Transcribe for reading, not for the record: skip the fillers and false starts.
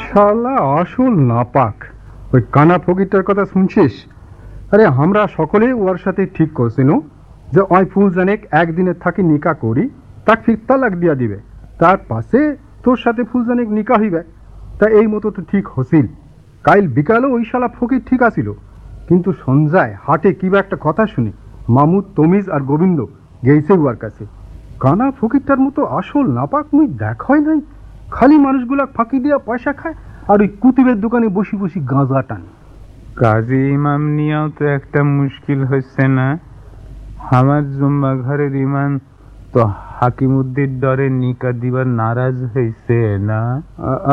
শালা আসল নাপাক। ওই কানা ফকিরটার কথা শুনছিস? আরে আমরা সকলে ওর সাথে ঠিক করছিনু যে ওই ফুল জানেক একদিনের থাকি নিকা করি, তাক ফির তালাক দিয়া দিবে, তার পাশে তোর সাথে ফুল জানেক নিকা হইবে। তা এই মতো তো ঠিক হসিল। কাইল বিকালও ওই শালা ফকির ঠিক আসিল, কিন্তু সন্ধ্যায় হাটে কিবা একটা কথা শুনি মামুদ, তমিজ আর গোবিন্দ গেইছে উয়ার কাছে। কানা ফকিরটার মতো আসল নাপাক মুই দেখাই নাই। খালি মানুষগুলা ফাঁকি দিয়া পয়সা খায় আর ওই কুতুবের দোকানে বসি বসি গাঁজা টানে। কাজী ইমাম নিয়েও তো একটা মুশকিল হচ্ছে না? আমার জুম্মা ঘরের ইমাম তো হাকিমুদ্দির ডরে নিকা দিবার নারাজ হয়েছে না।